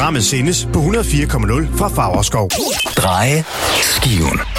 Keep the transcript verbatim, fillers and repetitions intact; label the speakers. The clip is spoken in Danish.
Speaker 1: Programmet sendes på hundrede og fire komma nul fra Favrskov.
Speaker 2: Dreje skiven.